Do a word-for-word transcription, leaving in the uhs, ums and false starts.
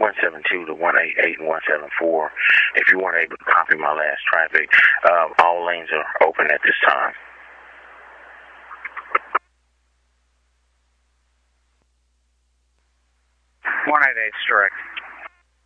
one seven two to one eight eight and one seven four. If you weren't able to copy my last traffic, uh, all lanes are open at this time. one eight eight, direct.